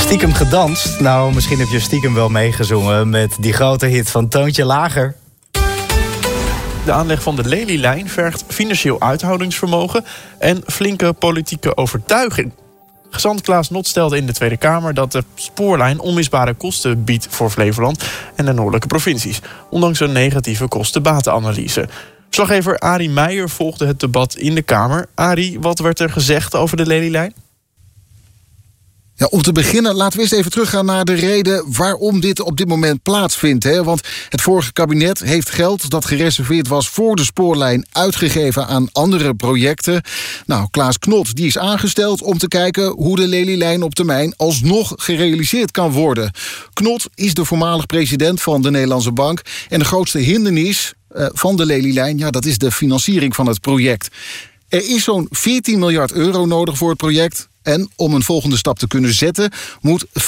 Stiekem gedanst? Nou, misschien heb je stiekem wel meegezongen met die grote hit van Toontje Lager. De aanleg van de Lelylijn vergt financieel uithoudingsvermogen en flinke politieke overtuiging. Gezant Klaas Knot stelde in de Tweede Kamer dat de spoorlijn onmisbare kosten biedt voor Flevoland en de noordelijke provincies, ondanks een negatieve kosten-batenanalyse. Verslaggever Arie Meijer volgde het debat in de Kamer. Arie, wat werd er gezegd over de Lelylijn? Ja, om te beginnen laten we eens even teruggaan naar de reden waarom dit op dit moment plaatsvindt. Hè? Want het vorige kabinet heeft geld dat gereserveerd was voor de spoorlijn uitgegeven aan andere projecten. Nou, Klaas Knot die is aangesteld om te kijken hoe de Lelylijn op termijn alsnog gerealiseerd kan worden. Knot is de voormalig president van de Nederlandse Bank en de grootste hindernis van de Lelylijn, ja, dat is de financiering van het project. Er is zo'n 14 miljard euro nodig voor het project. En om een volgende stap te kunnen zetten, moet 75%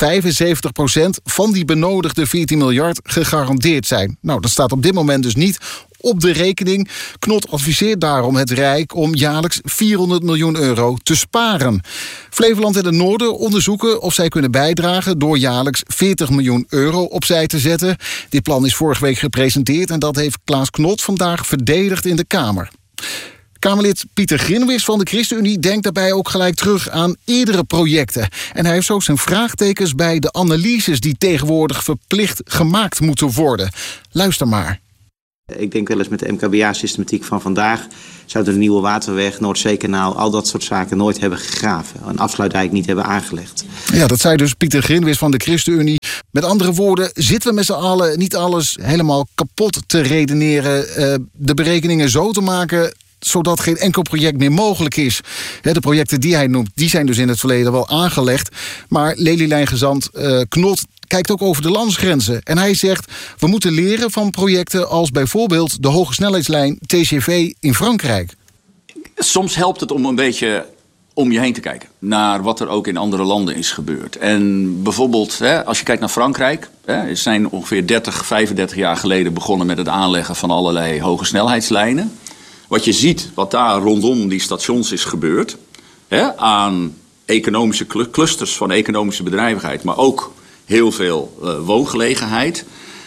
van die benodigde 14 miljard gegarandeerd zijn. Nou, dat staat op dit moment dus niet op de rekening. Knot adviseert daarom het Rijk om jaarlijks 400 miljoen euro te sparen. Flevoland en het Noorden onderzoeken of zij kunnen bijdragen door jaarlijks 40 miljoen euro opzij te zetten. Dit plan is vorige week gepresenteerd en dat heeft Klaas Knot vandaag verdedigd in de Kamer. Kamerlid Pieter Grinwis van de ChristenUnie denkt daarbij ook gelijk terug aan eerdere projecten. En hij heeft zo zijn vraagtekens bij de analyses die tegenwoordig verplicht gemaakt moeten worden. Luister maar. Ik denk wel eens met de MKBA-systematiek van vandaag zouden de Nieuwe Waterweg, Noordzeekanaal, al dat soort zaken nooit hebben gegraven. Een afsluitdijk niet hebben aangelegd. Ja, dat zei dus Pieter Grinwis van de ChristenUnie. Met andere woorden, zitten we met z'n allen niet alles helemaal kapot te redeneren, de berekeningen zo te maken zodat geen enkel project meer mogelijk is. De projecten die hij noemt, die zijn dus in het verleden wel aangelegd. Maar Lelylijn-gezant Knot kijkt ook over de landsgrenzen. En hij zegt, we moeten leren van projecten als bijvoorbeeld de hogesnelheidslijn TGV in Frankrijk. Soms helpt het om een beetje om je heen te kijken naar wat er ook in andere landen is gebeurd. En bijvoorbeeld, als je kijkt naar Frankrijk, ze zijn ongeveer 30, 35 jaar geleden begonnen met het aanleggen van allerlei hogesnelheidslijnen. Wat je ziet, wat daar rondom die stations is gebeurd, aan economische clusters van economische bedrijvigheid, maar ook heel veel woongelegenheid.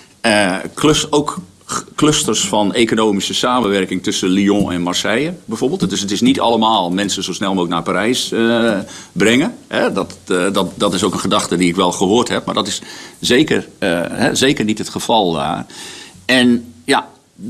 Ook clusters van economische samenwerking tussen Lyon en Marseille bijvoorbeeld. Dus het is niet allemaal mensen zo snel mogelijk naar Parijs brengen. Dat is ook een gedachte die ik wel gehoord heb, maar dat is zeker niet het geval daar. En ja,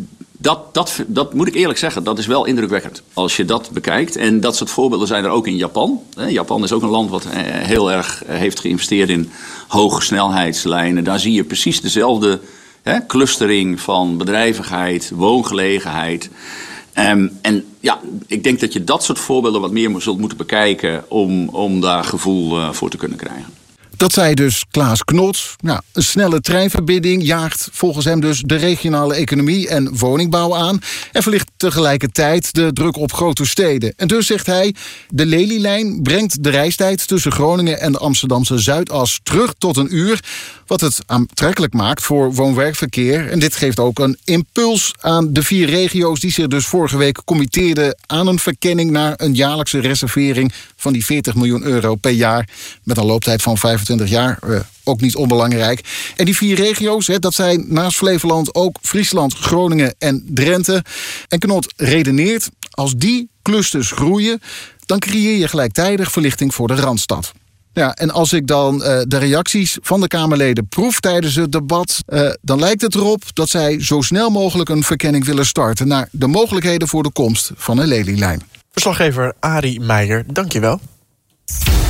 dat moet ik eerlijk zeggen, dat is wel indrukwekkend als je dat bekijkt. En dat soort voorbeelden zijn er ook in Japan. Japan is ook een land wat heel erg heeft geïnvesteerd in hoge snelheidslijnen. Daar zie je precies dezelfde clustering van bedrijvigheid, woongelegenheid. En ja, ik denk dat je dat soort voorbeelden wat meer zult moeten bekijken om daar gevoel voor te kunnen krijgen. Dat zei dus Klaas Knot. Ja, een snelle treinverbinding jaagt volgens hem dus de regionale economie en woningbouw aan en verlicht tegelijkertijd de druk op grote steden. En dus zegt hij, de Lelylijn brengt de reistijd tussen Groningen en de Amsterdamse Zuidas terug tot 1 uur, wat het aantrekkelijk maakt voor woon-werkverkeer. En dit geeft ook een impuls aan de 4 regio's die zich dus vorige week committeerden aan een verkenning naar een jaarlijkse reservering van die 40 miljoen euro per jaar met een looptijd van 25 jaar. Ook niet onbelangrijk. En die 4 regio's, dat zijn naast Flevoland ook Friesland, Groningen en Drenthe. En Knot redeneert, als die clusters groeien, dan creëer je gelijktijdig verlichting voor de Randstad. Ja, en als ik dan de reacties van de Kamerleden proef tijdens het debat, dan lijkt het erop dat zij zo snel mogelijk een verkenning willen starten naar de mogelijkheden voor de komst van een Lelylijn. Verslaggever Arie Meijer, dankjewel.